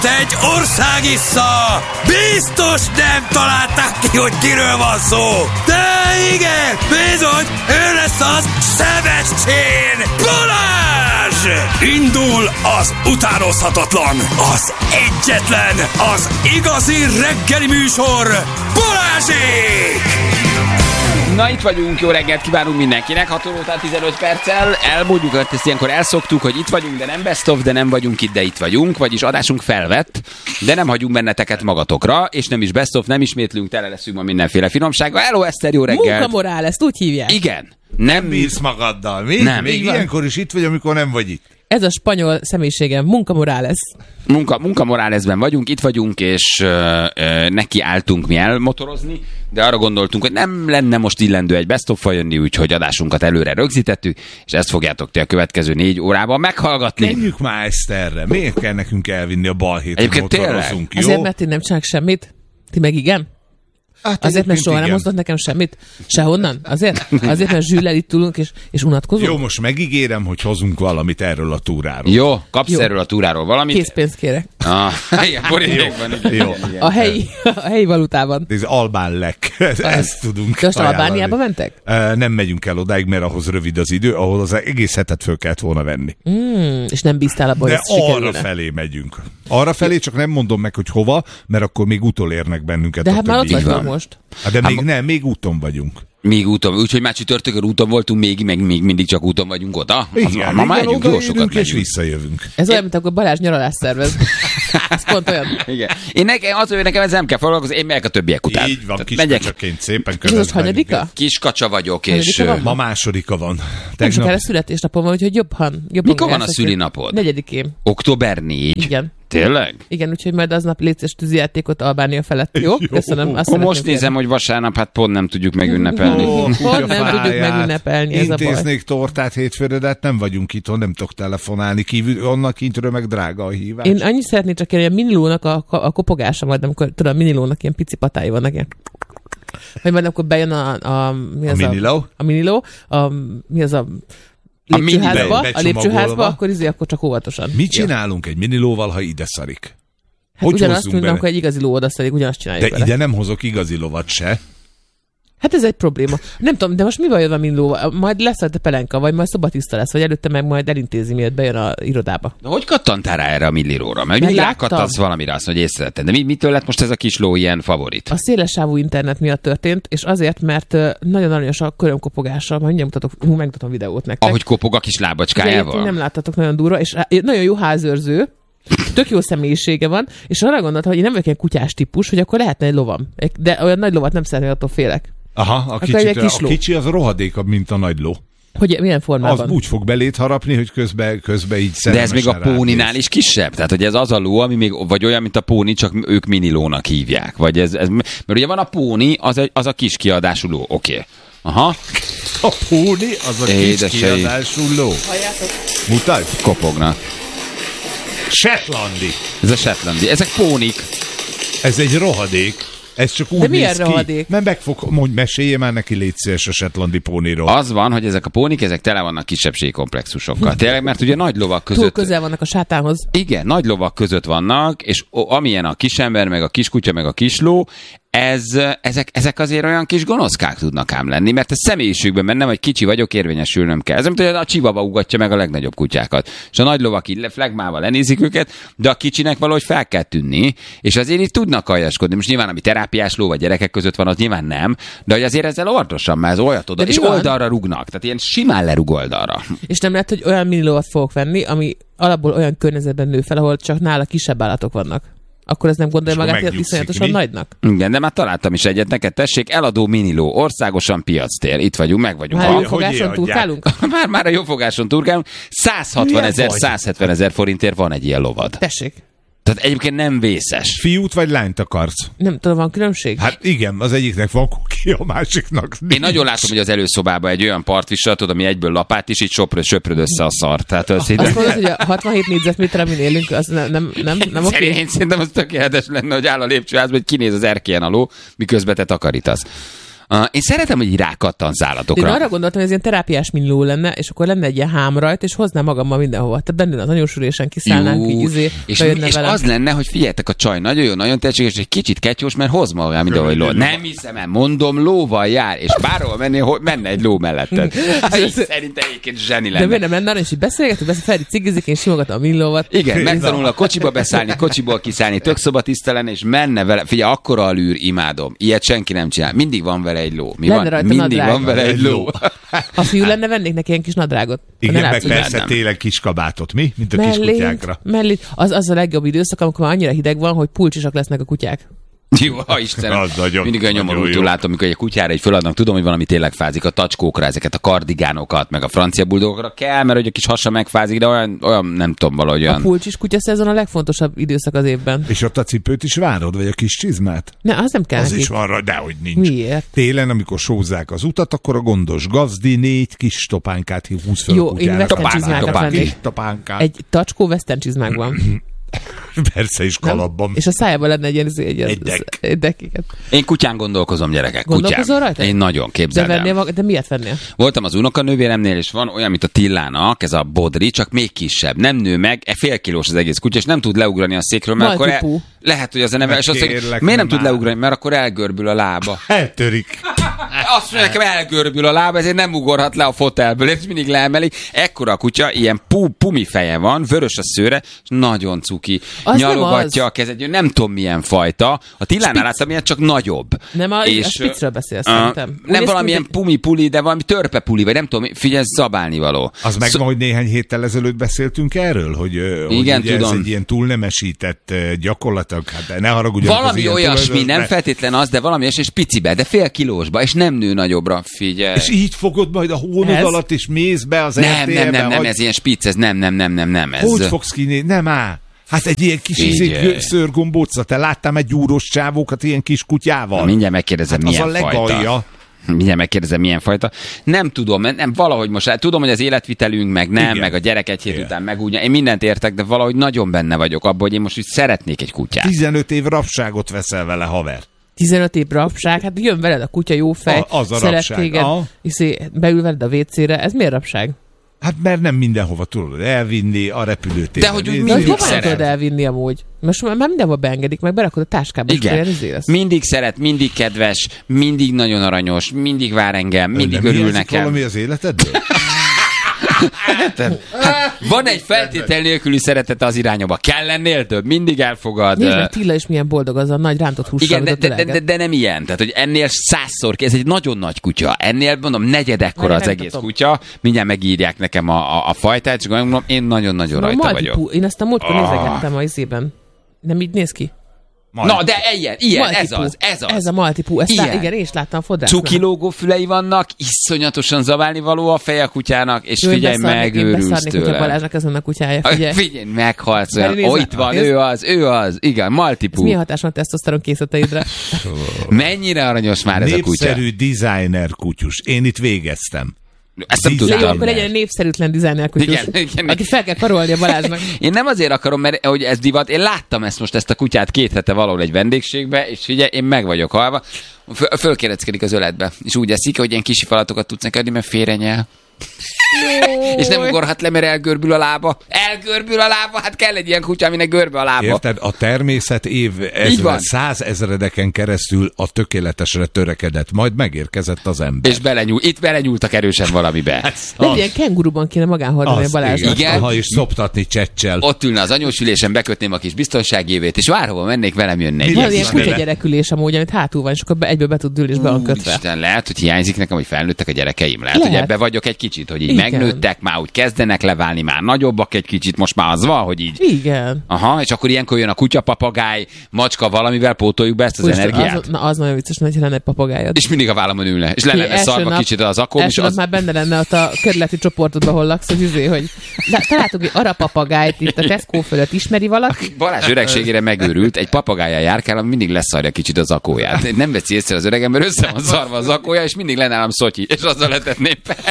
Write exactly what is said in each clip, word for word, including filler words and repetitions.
egy országissza! Biztos nem találták ki, hogy kiről van szó! De igen, bizony, ő lesz az Sebestyén Balázs! Indul az utánozhatatlan, az egyetlen, az igazi reggeli műsor, Balázsék! Na, itt vagyunk, jó reggelt kívánunk mindenkinek, hat óra után tizenöt perccel, elmondjuk, hogy ezt ilyenkor elszoktuk, hogy itt vagyunk, de nem best of, de nem vagyunk itt, de itt vagyunk, vagyis adásunk felvett, de nem hagyunk benneteket magatokra, és nem is best of, nem ismétlünk, tele leszünk ma mindenféle finomsággal. Hello, Eszter, jó reggelt! Munkamorál, ezt úgy hívják. Igen. Nem bírsz magaddal, mi? Nem. Még ilyenkor is itt vagy, amikor nem vagy itt. Ez a spanyol személyiségem, Munkamorál lesz. Munka, munkamorálezben vagyunk, itt vagyunk, és ö, ö, neki álltunk mi elmotorozni, de arra gondoltunk, hogy nem lenne most illendő egy best of jönni, úgyhogy adásunkat előre rögzítettük, és ezt fogjátok ti a következő négy órában meghallgatni. Menjünk már Eszterre. Miért kell nekünk elvinni a balhéten, motorozunk, jó? Azért, mert én nem csinálok semmit. Ti meg igen? Hát, azért, mert soha igen. nem hozott nekem semmit? Sehonnan? Azért? Azért, mert zsűllel itt ülünk és, és unatkozunk? Jó, most megígérem, hogy hozunk valamit erről a túráról. Jó, kapsz Jó. erről a túráról valamit? Készpénzt kérek. Ah, igen, borítékban. Igen, Jó. igen, igen. A helyi, a helyi valutában. Ez albán lek. Ezt tudunk. De most Albániába mentek? Uh, nem megyünk el odáig, mert ahhoz rövid az idő, ahol az egész hetet föl kellett volna venni. Mm, és nem bíztál abban, hogy De arra felé megyünk. Arra felé, csak nem mondom meg, hogy hova, mert akkor még utolérnek bennünket. De hát már ott vagyunk most. Hát de még hát, nem, még úton vagyunk. Még úton, úgyhogy már csütörtökön úton voltunk, még, meg még mindig csak úton vagyunk oda. Igen, az, ma már megyünk, jó sokat és visszajövünk. Ez olyan, mint akkor Balázs nyaralás szervez. Ez pont olyan. Igen. Én nekem, az, hogy nekem ez nem kell foglalkozni, én megyek a többiek után. Így van, kiskacsaként szépen közben. Ez most hanyadika? Kiskacsa vagyok, és... Ma másodika van. Nem sokára születésnapom van, úgyhogy jobban. jobban Mikor van a szülinapod? Negyedikén. október négy. Igen. Tényleg? Igen, úgyhogy majd aznap létszés tűzijátékot Albánia felett, jó? Köszönöm. Akkor most nézem, hogy vasárnap hát pont nem tudjuk megünnepelni. Oh, pont nem tudjuk megünnepelni, ez a baj. Intéznék tortát hétfőre, de hát nem vagyunk itthon, nem tudok telefonálni kívül, onnan kintről meg drága a hívás. Én annyit szeretnék csak kérni, a minilónak a, a kopogása majd, amikor tudom, a minilónak ilyen pici patái vannak, ilyen. Hogy majd akkor bejön a... A, mi az a miniló? A, a miniló, a, mi az a... lépcsőházba, a, a lépcsőházba, akkor izé, akkor csak óvatosan. Mit csinálunk ja. egy minilóval, ha ide szarik? Hát hogy ugyanazt mondom, amikor egy igazi ló oda szarik, ugyanazt csináljuk De vele. ide nem hozok igazi lovat se. Hát ez egy probléma. Nem tudom, de most mi van jön a minilóval? Majd lesz a pelenka, vagy majd szobatiszta lesz, vagy előtte meg majd elintézi, miért bejön a irodába. De hogy kattantál rá erre a millilóra? Mert mindig rákattasz valamire, azt, hogy észrevetted. De mi, mitől lett most ez a kis ló ilyen favorit? A szélessávú internet miatt történt, és azért, mert nagyon aranyos a körömkopogással, majd mindjárt mutatok, megmutatom a videót nektek. Ahogy kopog a kis lábacskájával? Nem láttatok, nagyon durva, és nagyon jó házőrző, tök jó személyisége van, és arra gondoltam, hogy én nem vagyok ilyen kutyás típus, hogy akkor lehetne egy lovam. De olyan nagy lovat nem szeretnék, attól félek. Aha, a kicsi, a kicsi az rohadékabb, mint a nagy ló. Hogy milyen formában? Az úgy fog belét harapni, hogy közben, közben így De ez még a póninál is kisebb? Tehát, hogy ez az a ló, ami még, vagy olyan, mint a póni, csak ők minilónak hívják. Vagy ez, ez, mert ugye van a póni, az a, az a kis kiadású ló. Oké. Okay. Aha. A póni, az a kis Édesei. kiadású ló. Halljátok? Mutatj. Kopognak. Shetlandi. Ez a shetlandi. Ezek pónik. Ez egy rohadék. Ez csak úgy De milyen néz ki. rohadék? Mert meg fog, mondj, mesélje már neki, légy szíves a shetlandi póniról. Az van, hogy ezek a pónik, ezek tele vannak kisebbségi komplexusokkal. Tényleg, mert ugye nagy lovak között... Túl közel vannak a sátánhoz. Igen, nagy lovak között vannak, és amilyen a kisember, meg a kiskutya, meg a kisló, ez, ezek, ezek azért olyan kis gonoszkák tudnak ám lenni, mert a személyiségben bennem, hogy kicsi vagyok, érvényesülnöm kell. Ez mint, hogy a csibaba ugatja meg a legnagyobb kutyákat. És a nagy lovak így flegmával lenézik őket, de a kicsinek valahogy fel kell tűnni, és azért itt tudnak aljaskodni. Most nyilván, ami terápiás ló vagy gyerekek között van, az nyilván nem, de hogy azért ezzel óvatosan, már ez olyat oda, és van? Oldalra rugnak, tehát ilyen simán lerug oldalra. És nem lehet, hogy olyan minilóvat fogok venni, ami alapból olyan környezetben nő fel, ahol csak nála kisebb állatok vannak. Akkor ez nem gondolja magát viszonyatosan nagynak? Igen, de már találtam is egyet, neked tessék, eladó miniló, országosan piactér. Itt vagyunk, meg vagyunk. Már a jófogáson turkálunk? Már, már a jófogáson turkálunk. száz hatvan ezer, száz hetven ezer forintért van egy ilyen lovad. Tessék. Tehát egyébként nem vészes. Fiút vagy lányt akarsz? Nem tudom, van különbség? Hát igen, az egyiknek van kuki, a másiknak nincs. Én nagyon látom, hogy az előszobában egy olyan partvisel, tudod, ami egyből lapát is, így söpröd, söpröd össze a szart. Tehát az azt mondod, hogy a hatvanhét négyzetméter, amin élünk, az nem, nem, nem, nem oké? Én szerintem az tökéletes lenne, hogy áll a lépcsőházban, hogy kinéz az erkélyen a ló, miközben te takarítasz. Uh, én szeretem, hogy így rákattansz állatokra. Én arra gondoltam, hogy ez ilyen terápiás milló lenne, és akkor lenne egy ilyen hám rajta, és hoznám magammal mindenhova. Tehát benne az anyósülésen kiszállnánk, így izé, és, és velem. az lenne, hogy figyeljetek, a csaj nagyon jó, nagyon tehetséges, egy kicsit ketyós, mert hoz ma olyan, mint ahogy ló. Nem hiszem el, mondom, lóval jár, és bárhol mennél, hogy menne egy ló melletted. Szerintem egyébként zseni lenne. De miért nem lenne, és így beszélgetünk, beszél, Feri cigizik, én simogatom a millóvat. Igen, megtanul a kocsiba beszállni, kocsiból kiszállni, tök szobatiszta lenne, és menne vele. Figyelj, akkora a lűr, imádom. Ilyet senki nem csinál. Mindig van vele egy ló. Mi Lenne van? rajta Mindig nadrág. van vele egy ló. Ha fiú lenne, vennék neki ilyen kis nadrágot. Igen, meg látsz, hogy persze nem. tényleg kis kabátot, mi? Mint a mellét, kiskutyákra. mellét, az, az a legjobb időszak, amikor már annyira hideg van, hogy pulcsisak lesznek a kutyák. Jó, ha Istenem. Az nagyon- Mindig olyan nagyon nyomorultul jó. látom, amikor egy kutyára egy föladnak, tudom, hogy valami tényleg fázik, a tacskókra, ezeket a kardigánokat, meg a francia buldogokra kell, mert hogy a kis hasa megfázik, de olyan, olyan nem tudom, valahogy A olyan. pulcsis kutya szezon a legfontosabb időszak az évben. És ott a cipőt is várod, vagy a kis csizmát? Ne, az nem kell Az nekik. is van rá, dehogy nincs. Miért? Télen, amikor sózzák az utat, akkor a gondos gazdi négy kis topánkát húz fel Jó, a én kutyának. western Topánk, csizmákat topánk. vennék. Kis topánkát. Egy tacskó western csizmákban. Persze is kalapban. És a szájában lenne egy ilyen izé, egy, Egy dekk. egy dekkiket. Én kutyán gondolkozom, gyerekek. Gondolkozol Kutyán. rajta? Én nagyon De képzeld el. vennél maga, de miért vennél? Voltam az unokanővéremnél, és van olyan, mint a Tillának, ez a bodri, csak még kisebb. Nem nő meg, e fél kilós az egész kutya, és nem tud leugrani a székről, mert akkor el, Maltipú. lehet, hogy az a neve, és azt mondja, Kérlek, miért nem nem tud áll. leugrani, mert akkor elgörbül a lába. Eltörik. Azt mondja, nekem elgörbül a lába, ezért nem ugorhat le a fotelből, és mindig leemelik. Ekkora a kutya, ilyen pu, pumi feje van, vörös a szőre, és nagyon cuki. Az Nyalogatja nem a kezed, nem tudom milyen fajta. A Tillánál láttam, ilyen csak nagyobb. Nem, a, És, a spicről beszélsz uh, szerintem. Úgy néz Nem ki, valamilyen mint pumi puli, de valami törpe puli, vagy nem tudom, figyelj, zabálni való. Az megvan, hogy néhány héttel ezelőtt beszéltünk erről, hogy, ö, hogy Igen, ugye tudom. ez egy ilyen túlnemesített ö, gyakorlatilag, hát ne haragudjanak az Valami ilyen olyasmi, tulajdonos, nem mert- feltétlen az, de valami olyasmi, és picibe, de fél kilósba, és nem nő nagyobbra, figyelj. És így fogod majd a hónod Ez? alatt, és mész be az nem, er té el-be, nem, nem, nem, hogy- ez ilyen spicc, ez nem, nem, nem, nem, nem, ez. Hogy fogsz kinézni? Nem áll. Hát egy ilyen kis Figyelj. izé, szőrgombóca, te láttál egy gyúros csávókat ilyen kis kutyával? Mindjárt megkérdezem, Hát az milyen a fajta. legalja. Mindjárt megkérdezem, milyen fajta. Nem tudom, nem, valahogy most, tudom, hogy az életvitelünk, meg nem, Igen. meg a gyerek egy hét Igen. után meg úgy, én mindent értek, de valahogy nagyon benne vagyok abban, hogy én most úgy szeretnék egy kutyát. tizenöt év rabságot veszel vele, haver. tizenöt év rabság, hát jön veled a kutya, jó fej, A- az a szeret rabság, téged, aha. iszé, beül veled a vécére, ez miért rabság? Hát mert nem mindenhova tudod elvinni a repülőtérre. De hogy úgy nézni. De hogy Mindig hova nem szeret. tudod elvinni amúgy? Most már már mindenhol beengedik, meg berakod a táskába, és Igen. olyan izé lesz. Mindig szeret, mindig kedves, mindig nagyon aranyos, mindig vár engem, mindig Nem örül hiányzik nekem. valami az életedből? Hát, van egy feltétel nélküli szeretete az irányába. Kell lennél több, mindig elfogad. Nézd meg, Tilla is milyen boldog az a nagy rántott hússal, Igen, de, amit de, ott de, de, ölelget. de nem ilyen. Tehát, hogy ennél százszor, ez egy nagyon nagy kutya. Ennél, mondom, negyedekkora Várj, az nem egész tudom. kutya. Mindjárt megírják nekem a, a, a fajtát, és akkor mondom, én nagyon-nagyon Na, rajta Maltipú. vagyok. Én ezt a múltkor Ah. nézegettem a izében. Nem így néz ki? Na, de ilyen, ilyen, ez Maltipú. az, ez az. Ez a maltipú. Ezt Ilyen. lá, igen, én is láttam a fodrásznál. Cukilógó fülei vannak, iszonyatosan zabálni való a feje a kutyának, és Jó, én figyelj, beszarnék- én megőrülsz beszarnék, hogyha tőle. Balázsnak ezen a kutyája, Figyelj, figyelj. figyelj meghalsz olyan. Várj, nézd Ó, meg. itt van, Nézd. ő az, ő az, igen, Ez Maltipú. milyen hatás van a tesztoszteron készleteidre? Mennyire aranyos már ez a kutya. Népszerű designer kutyus. Én itt végeztem. Ezt nem Design. De jó, tudtam. akkor legyen egy népszerűtlen designer kutyus, Igen, igen. akit fel kell karolni a Balázsnak. Én nem azért akarom, mert hogy ez divat, én láttam ezt most, ezt a kutyát két hete valahol egy vendégségbe, és figyelj, én meg vagyok halva. Föl, fölkéreckedik az öletbe, és úgy eszik, hogy ilyen kisi falatokat tudsz neki adni, mert félrenyel. És nem ugorhat le, mert elgörbül a lába. Elgörbül a lába, hát kell egy ilyen kutya, aminek görbe a lába. Érted? A természet év van. ezre, százezredeken keresztül a tökéletesre törekedett, majd megérkezett az ember. És belenyúl, itt belenyúltak erősen valamibe. De egy ilyen kenguruban kéne magán hordani a Az, Balázsnak. Igen. Aha, és szoptatni csecsel. Ott ülne az anyósülésen, bekötném a kis biztonságévét, és bárhova mennék, velem jönne egy Mi Van lesz ilyen is neve? kutyagyerekülés amúgy, amit hátul van, és akkor be- egyből be tud ülni, és be van kötve. Isten, lehet, hogy hiányzik nekem, hogy felnőttek a gyerekeim. Lehet, Lehet. hogy ebbe vagyok egy kicsit, hogy így Igen. megnőttek, már úgy kezdenek leválni, már nagyobbak egy kicsit, most már az van, hogy így. Igen. Aha, és akkor ilyenkor jön a kutya, papagáj, macska, valamivel pótoljuk be ezt az Most energiát. Az, na, az nagyon vicces, hogy lenne egy papagájad. És mindig a vállamon ülne, és le lenne Első szarva nap- kicsit az akóm, és Első nap az... már benne lenne ott a kerületi csoportodban, hol laksz, hogy üzé, hogy lá- találtuk egy arapapagájt itt a Tesco fölött, ismeri valaki? Balázs öregségére megőrült, egy papagájjal járkál, ami mindig leszarja kicsit az akóját. Nem veszi észre az öregem, mert össze van szarva az akója, és mindig lenne nálam szotyi, és azzal letetném fel.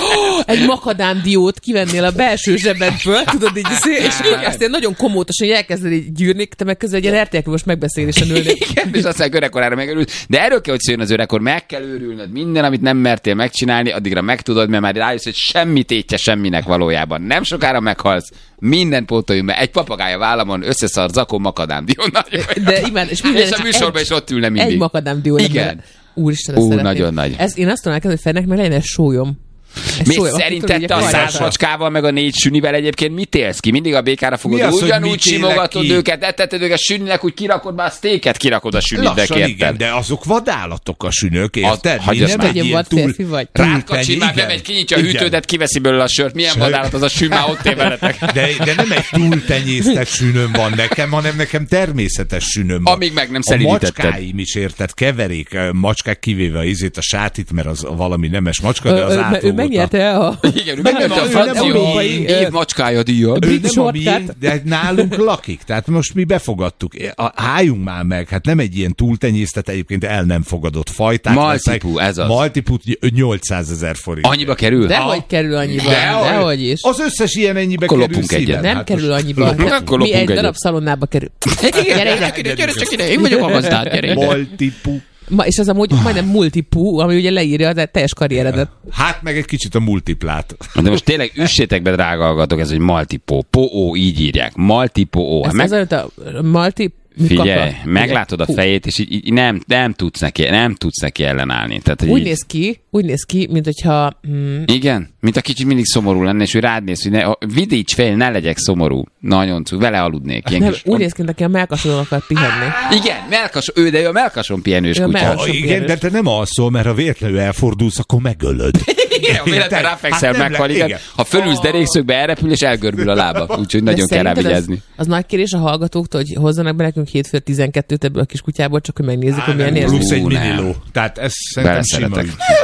egy makadámdiót kivennél a belső zsebedből, tudod így, és aztán nagyon komótosan elkezded így gyűrni, te meg közben egy ilyen er té el-klubos megbeszélésen ülnél. Igen, és aztán öregkorára megörült. De erről kell, hogy szóljon az öregkor, meg kell őrülnöd. Minden, amit nem mertél megcsinálni, addigra megtudod, mert már rájössz, hogy semmi tétje semminek valójában. Nem sokára meghalsz, minden pótoljunk be. Egy papagája vállamon összeszar zakon makadámdió. De imád, és, minden, és a műsorban is ott ülne mindig. Egy makadámdió. Igen. Úristen, Ú, nagyon nagy. Ez, én azt tudom elkezdeni, hogy Fennek meg legyen egy sólyom. Mi szerinted te a száz macskával, meg a négy sünivel egyébként mit élsz ki? Mindig a békára fogod, az, ugyanúgy simogatod ki? Őket, eteted őket süninek, úgy kirakod, már a sztéket kirakod a sünidnek, érted? Igen, de azok vadállatok a sünök, érted? Az, nem egy ilyen túl... vagy. Rátkacsin már bemegy, kinyitja a hűtődet, kiveszi belőle a sört. Milyen vadállat az a sün, már ott él veletek. De, de nem egy túltenyésztett sünöm van nekem, hanem nekem természetes sünöm van. Amíg meg nem szelítetted. A macskáim is, érted? Keverék, macskák kivéve a izét, a sátit, mert az valami nemes macska, de az átolgott. Igen, ő megnyerte a francia év macskája díjat. Ő nem a miénk, de nálunk lakik. Tehát most mi befogadtuk. Hájunk már meg. Hát nem egy ilyen túltenyésztet, egyébként el nem fogadott fajták. Maltipú, ez az. Maltipú nyolcszázezer forint. Annyiba kerül? Dehogy kerül annyiba. Dehogy. Dehogy is. Az összes ilyen ennyibe akkor kerül szíven. Nem hát kerül annyiba. Mi egy darab szalonnába kerül. Gyere ide, gyere csak ide, én vagyok a gazdád, gyere ide. Maltipú. Ma, és az amúgy majdnem multipú, ami ugye leírja a teljes karrieredet. Hát meg egy kicsit a multiplát. De most tényleg üssétek be, drága hallgatók, ez, hogy multipó. Po-ó, így írják. Multipó. Ez meg... az, a multi... Figyelj, meglátod a fejét, és így, így nem, nem, tudsz neki, nem tudsz neki ellenállni. Tehát, úgy így... néz ki, úgy néz ki, mint hogyha... Mm... Igen, mint a kicsit mindig szomorú lenne, és ő rád néz, hogy ne, vidíts fel, ne legyek szomorú. Nagyon szó, vele aludnék. Ilyen nem, kis... úgy néz ki, mint aki a melkasodon akar pihenni. Igen, melkas, ő, de ő a melkason pihenős ő kutya. Melkason Igen, pihenős. de te nem alszol, mert ha véletlenül elfordulsz, akkor megölöd. Igen, ha véletlenül ráfekszel, hát meghal, igen. igen. Ha fölülsz derékszögbe, elrepül, és elgörbül a lába. Úgyhogy nagyon kell rá vigyázni. Az, az nagy kérés a hallgatóktól, hogy hozzanak be nekünk hétfő tizenkettőt ebből a kis kutyából, csak hogy megnézzük, hogy milyen érzés. Plusz egy miniló. Tehát ez szerintem sima.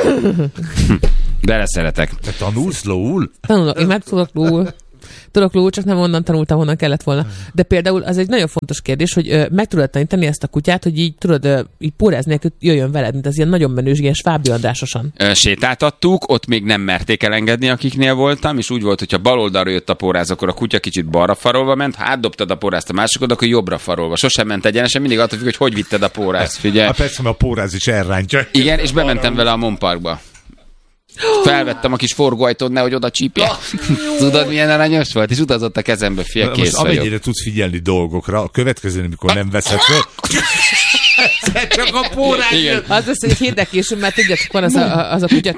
Beleszeretek. Te tanulsz lóul? Tanulok, én meg tudok lóul. Tudok lóul, csak nem onnan tanultam, honnan kellett volna. De például az egy nagyon fontos kérdés, hogy ö, meg tudod tanítani ezt a kutyát, hogy így tudod, ö, így pórázni nélkül jöjjön veled, mint az ilyen nagyon menős, ilyen Svábi Andrásosan. Sétáltattuk, ott még nem merték elengedni, akiknél voltam, és úgy volt, hogyha bal oldalra jött a póráz, akkor a kutya kicsit balra farolva ment, ha átdobtad a pórázt a másikod, akkor jobbra farolva. Sosem ment egyenesen, mindig attól függ, hogy hogy vitted a pórázt. Figyelj. A persze, mert a póráz is elrántja. Igen, és bementem vele a Mon Parkba. Felvettem a kis forgóajtót, nehogy oda csípje. Tudod, milyen aranyos volt? És utazott a kezembe, fél kész most vagyok. amennyire tudsz figyelni dolgokra, a következő, amikor nem veszed föl, csak a póráz jön. Az lesz, hogy egy héttel később, mert tudjátok, van az a, az a kutya,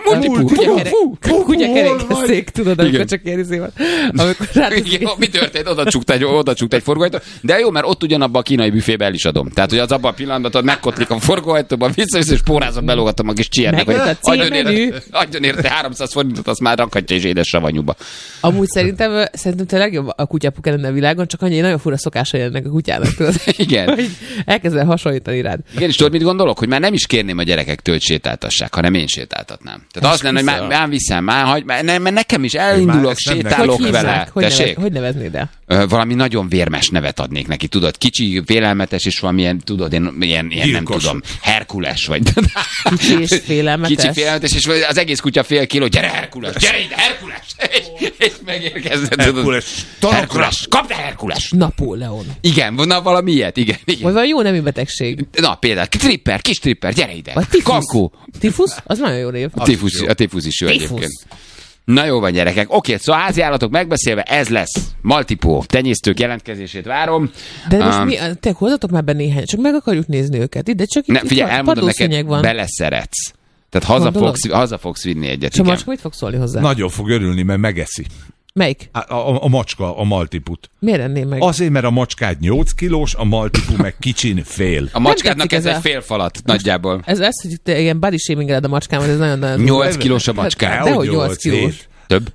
kutyakerékszék, tudod, amikor csak érzé van. Amikor mi történt? Oda csukta egy, oda csukta egy forgóajtót. De jó, mert ott ugyanabban a kínai büfébe el is adom. Tehát, hogy az abban a pillanatban tudod, megkotlik a forgóajtóban, vissza-vissza, és pórázom, belógatom a kis csiennek, hogy adjon érte háromszáz forintot, azt már rakhatja is édes savanyúba. Amúgy szerintem, szerintem te legjobb a kutyapuka lenne a világon, csak annyi nagyon fura szokásai ennek a kutyának, tudod. Igen. Hogy elkezd hasonlítani rád. Igen, és tudod, mit gondolok? Hogy már nem is kérném a gyerekektől, hogy sétáltassák, hanem én sétáltatnám. Tehát az lenne, hogy már, már viszem, már, hagy, már, nem, mert nekem is elindulok, sétálok hogy vele. Hogy, nevez, hogy neveznéd el? Ö, valami nagyon vérmes nevet adnék neki, tudod, kicsi, félelmetes, és valamilyen, tudod, én ilyen, ilyen nem tudom, Herkules vagy. Kicsi és félelmetes. Kicsi félelmetes, és az egész kutya fél kiló, gyere Herkules, gyere ide Herkules! És, és megérkezdett. Herkules, Herkules, kapd el Herkules! Napóleon. Igen, na valami ilyet, igen. igen. Vagy valami jó nemű betegség. Na például, tripper, kis tripper, gyere ide. Vagy tifusz. Kankó. Tifusz? Az nagyon jó név. A tifusz, a tifusz is jó Tifusz. egyébként. Na jó van, gyerekek. Oké, szóval házi állatok megbeszélve, ez lesz. Maltipó, tenyésztők jelentkezését várom. De most um, mi, te hozzatok már be néhány, csak meg akarjuk nézni őket. Ide csak ne, itt figyelj, elmondom neked, van. beleszeretsz. Tehát haza fogsz, haza fogsz vinni egyet. És a macska mit fog szólni hozzá? Nagyon fog örülni, mert megeszi. Melyik? A, a, a macska, a maltiput. Miért enném meg? Azért, mert a macskád nyolc kilós, a maltipu meg kicsin fél. A macskádnak ez ez egy a... fél falat nagyjából. Ez az, hogy te ilyen body shamingeled a macskámat, ez nagyon-nagyon... nyolc kilós a macskád. De hogy nyolc kilós. Több.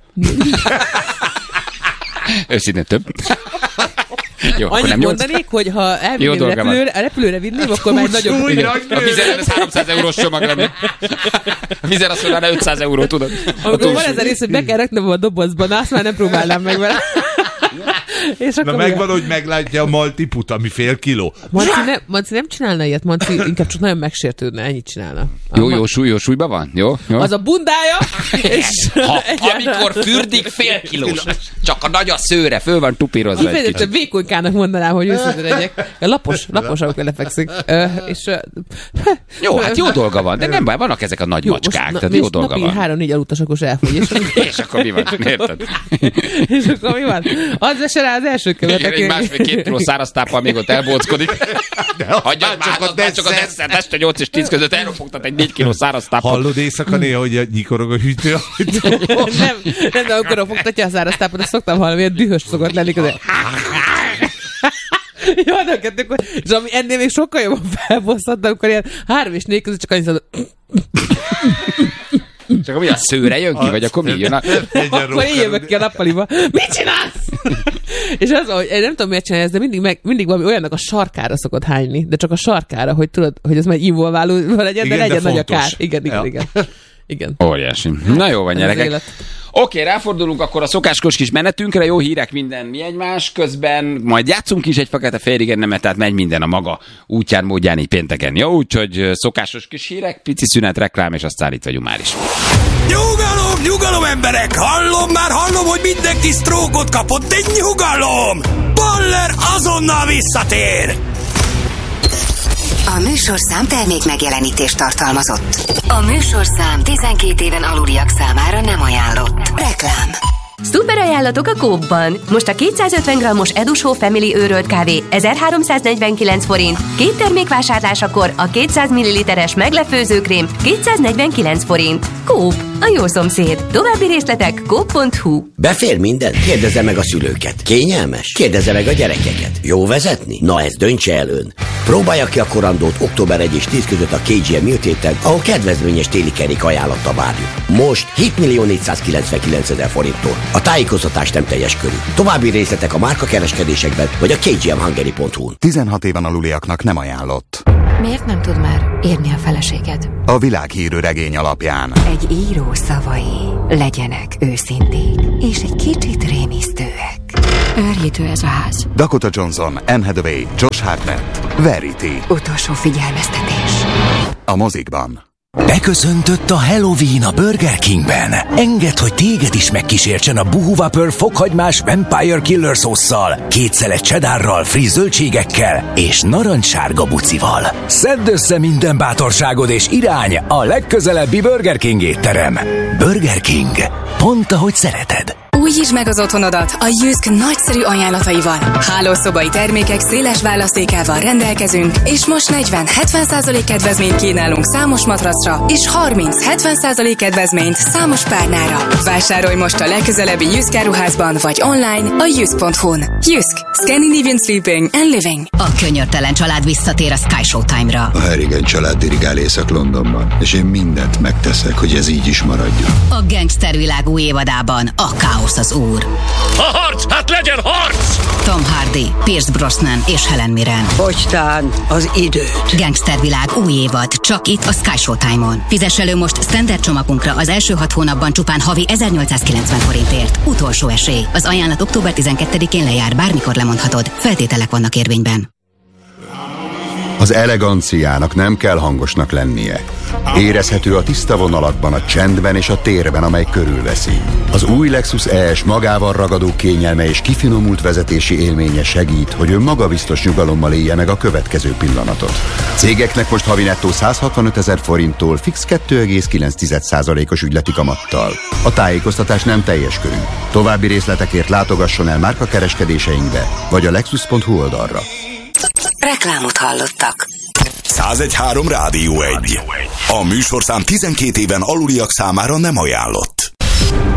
Őszintén több. Jó, annyit nem mondanék, hogy ha elvinném repülőre, a repülőre vinném, akkor már egy nagyobb... A vizer ez háromszáz eurós csomag lenne. A vizer azt mondaná ötszáz euró, tudod? Amikor van ez a rész, hogy be kell raknom a dobozban, azt már nem próbálnám meg vele. És Na megvan, hogy meglátja a maltiput, ami fél kiló. Manci nem, Manci nem csinálna ilyet, Manci inkább csak nagyon megsértődne, ennyit csinálna. Jó, jó, súly, jó súlyban van? Jó, jó. Az a bundája, és Ha, amikor fürdik fél kilós, csak a nagy a szőre, föl van tupírozva egy kifejezetten kicsit. vékonykának mondanám, hogy őszintén legyek. Lapos, lapos, amikor lefekszik. Ö, és, ö, Jó, hát jó dolga van, de nem baj, vannak ezek a nagy jó, macskák, most, tehát na, jó dolga napi van. három-négy alutasakos elfogy, és, És akkor mi van? Érted? és akkor mi van? Az vesse rá az első Igen, egy követek. másfél-két kiló száraz táppal még ott elbóckodik. Hagyjad már, csak, már, csak az eszed, este nyolc és tíz között elropogtat egy négy kiló száraz táppal. Hallod éjszaka néha, hogy nyikorog a hűtő? nem, nem, de akkor fogtatja a száraz tápot, azt szoktam hallani, ilyen dühös szokott lenni közben. Jó, de kettőkor, és ami ennél még sokkal jobban felbosszant, de akkor ilyen három és négy között csak annyit szólod. Csak mi a szőre jön ki, vagy akkor mi jön? A... Akkor én jövök ki a nappaliba. Mit csinálsz? És az, hogy én nem tudom, miért csinálja ezt, de mindig, meg, mindig valami olyannak a sarkára szokott hányni, de csak a sarkára, hogy tudod, hogy ez már involváló legyen, Igen, de legyen de nagy a fontos. kár. Igen, igen, Ja. igen. Igen. Óriási. Na jó van, Ez gyerekek. az élet. Oké, ráfordulunk akkor a szokáskos kis menetünkre, jó hírek minden mi egymás, közben majd játszunk is egy fekete féligen nemet, tehát megy minden a maga útján, módján így pénteken. Jó, úgyhogy szokásos kis hírek, pici szünet, reklám, és aztán itt vagyunk már is. Nyugalom, nyugalom emberek! Hallom, már hallom, hogy mindenki sztrókot kapott, de nyugalom! Baller azonnal visszatér! A műsorszám termék megjelenítést tartalmazott. A műsorszám tizenkét éven aluliak számára nem ajánlott. Reklám. Szuper ajánlatok a Coop-ban. Most a kétszázötven grammos Edusó Family őrölt kávé ezerháromszáznegyvenkilenc forint, két termék vásárlásakor a kétszáz milliliteres meglepőzőkrém kétszáznegyvenkilenc forint. Coop, a jó szomszéd. További részletek coop pont hu. Befér minden? Kérdezze meg a szülőket. Kényelmes? Kérdezze meg a gyerekeket. Jó vezetni? Na ezt döntse el ön. Próbálja ki a korandót október elseje és tíz között a ká gé em Mute héten, ahol kedvezményes téli kerék ajánlatta várjuk. Most hét millió négyszázkilencvenkilenc ezer forinttól. A tájékoztatás nem teljes körű. További részletek a márkakereskedésekben vagy a kgmhungary pont hu-n. tizenhat éven aluliaknak nem ajánlott. Miért nem tud már írni a feleséged? A világhírű regény alapján. Egy író szavai legyenek őszinték, és egy kicsit rémisztőek. Őrjítő ez a ház. Dakota Johnson, Anne Hathaway, Josh Hartnett, Verity. Utolsó figyelmeztetés. A mozikban. Beköszöntött a Halloween a Burger Kingben. Engedd, hogy téged is megkísértsen a Boo Whopper fokhagymás Vampire Killer szósszal, két szelet cheddarral, friss zöldségekkel és narancssárga bucival. Szedd össze minden bátorságod és irány a legközelebbi Burger King étterem. Burger King. Pont ahogy szereted. Újítsd meg az otthonodat a Jysk nagyszerű ajánlataival. Hálószobai termékek széles választékával rendelkezünk, és most negyven-hetven százalék kedvezményt kínálunk számos matracra, és harminc-hetven százalék kedvezményt számos párnára. Vásárolj most a legközelebbi Jysk áruházban, vagy online a jysk pont hu-n. Jysk. Scandinavian Sleeping and Living. A könyörtelen család visszatér a Sky Showtime-ra. A Harrigan család dirigál Észak-Londonban, és én mindent megteszek, hogy ez így is maradjon. A gangstervilág új évadában a káosz az úr. A harc, hát legyen harc! Tom Hardy, Pierce Brosnan és Helen Mirren. Fogytán az időt. Gangstervilág új évad, csak itt a Sky Showtime-on. Fizess elő most standard csomagunkra az első hat hónapban csupán havi ezernyolcszázkilencven forintért. Utolsó esély. Az ajánlat október tizenkettedikén lejár, bármikor lemondhatod. Feltételek vannak érvényben. Az eleganciának nem kell hangosnak lennie. Érezhető a tiszta vonalakban, a csendben és a térben, amely körülveszi. Az új Lexus E S magával ragadó kényelme és kifinomult vezetési élménye segít, hogy ön magabiztos nyugalommal élje meg a következő pillanatot. Cégeknek most havi nettó száz hatvanöt ezer forinttól fix kettő egész kilenc százalékos ügyleti kamattal. A tájékoztatás nem teljes körű. További részletekért látogasson el márkakereskedéseinkbe, vagy a lexus pont hu oldalra. Reklámot hallottak. száz egy három Rádió egy. A műsorszám tizenkét éven aluliak számára nem ajánlott.